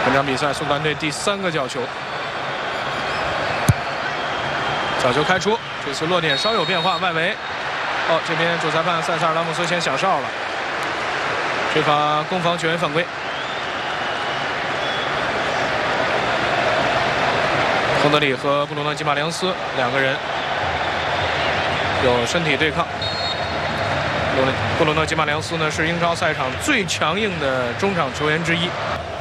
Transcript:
本场比赛苏格兰队第3个角球，角球开出，这次落点稍有变化，外围。哦，这边主裁判塞萨尔拉莫斯先响哨了，吹罚攻防球员犯规。亨德里和布鲁诺·吉马良斯2个人有身体对抗。布鲁诺·吉马良斯呢是英超赛场最强硬的中场球员之一。